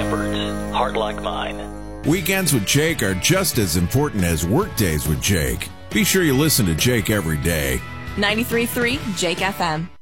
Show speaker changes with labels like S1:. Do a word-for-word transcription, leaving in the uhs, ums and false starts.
S1: Shepherds, Heart Like Mine.
S2: Weekends with Jake are just as important as work days with Jake. Be sure you listen to Jake every day.
S3: ninety-three point three Jake F M.